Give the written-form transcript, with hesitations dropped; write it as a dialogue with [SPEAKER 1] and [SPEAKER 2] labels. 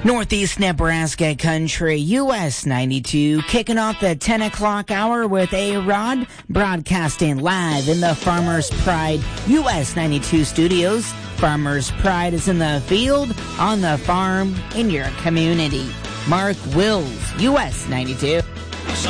[SPEAKER 1] Northeast Nebraska Country, US 92, kicking off the 10 o'clock hour with A-Rod, broadcasting live in the Farmers Pride US 92 studios. Farmers Pride is in the field, on the farm, in your community. Mark Wills, US 92.